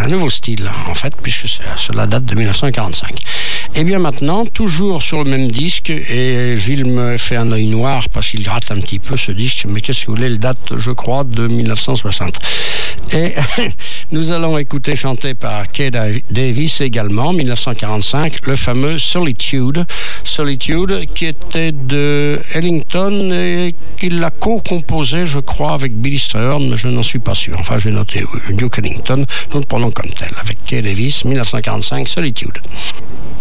un nouveau style, en fait, puisque cela date de 1945. Et bien maintenant, toujours sur le même disque, et Gilles me fait un œil noir parce qu'il gratte un petit peu ce disque, mais qu'est-ce que vous voulez, il date, je crois, de 1960. Et nous allons écouter, chanté par Kay Davis également, 1945, le fameux Solitude, qui était de Ellington et qu'il l'a co-composé, je crois, avec Billy Strayhorn, mais je n'en suis pas sûr. Enfin, j'ai noté Duke Ellington, nous le prenons comme tel, avec Kay Davis, 1945, Solitude.